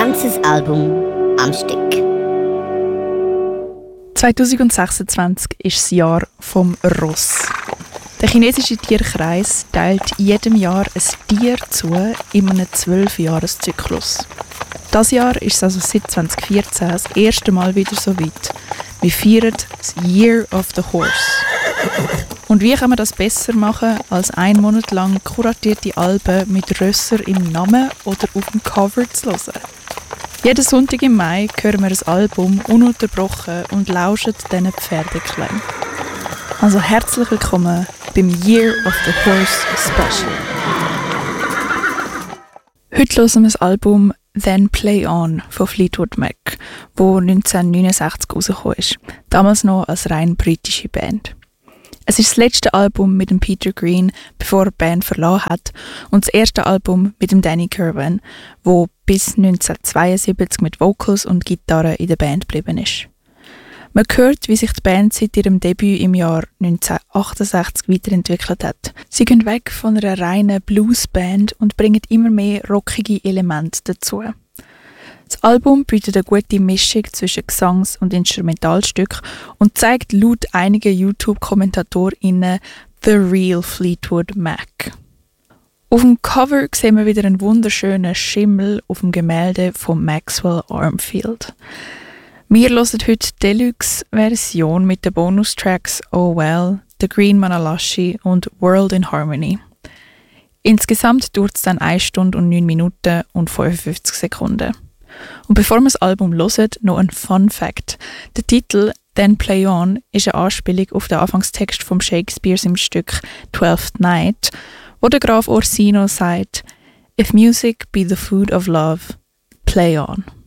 ganzes Album am Stück. 2026 ist das Jahr vom Ross. Der chinesische Tierkreis teilt jedem Jahr ein Tier zu in einem 12-Jahres-Zyklus. Dieses Jahr ist es also seit 2014 das erste Mal wieder so weit. Wir feiern das Year of the Horse. Und wie kann man das besser machen, als 1 Monat lang kuratierte Alben mit Rösser im Namen oder auf dem Cover zu hören? Jeden Sonntag im Mai hören wir ein Album ununterbrochen und lauschen diesen Pferdeklängen. Also herzlich willkommen beim Year of the Horse Special. Heute hören wir das Album «Then Play On» von Fleetwood Mac, das 1969 rausgekommen ist, damals noch als rein britische Band. Es ist das letzte Album mit dem Peter Green, bevor er die Band verlassen hat, und das erste Album mit dem Danny Kirwan, wo bis 1972 mit Vocals und Gitarre in der Band geblieben ist. Man hört, wie sich die Band seit ihrem Debüt im Jahr 1968 weiterentwickelt hat. Sie gehen weg von einer reinen Bluesband und bringen immer mehr rockige Elemente dazu. Das Album bietet eine gute Mischung zwischen Gesangs- und Instrumentalstück und zeigt laut einiger YouTube-KommentatorInnen «The Real Fleetwood Mac». Auf dem Cover sehen wir wieder einen wunderschönen Schimmel auf dem Gemälde von Maxwell Armfield. Wir hören heute die Deluxe-Version mit den Bonustracks «Oh Well», «The Green Manalashi» und «World in Harmony». Insgesamt dauert es dann 1 Stunde und 9 Minuten und 55 Sekunden. Und bevor wir das Album hören, noch ein Fun Fact. Der Titel «Then Play On» ist eine Anspielung auf den Anfangstext von Shakespeare im Stück «Twelfth Night», wo der Graf Orsino sagt «If music be the food of love, play on».